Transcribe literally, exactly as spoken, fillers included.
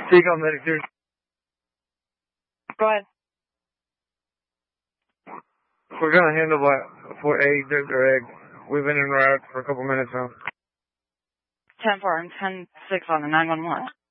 Seagull Medic here. Go ahead. We're going to handle by, for egg, their egg. We've been in route for a couple minutes now. ten four and ten six on the nine one one.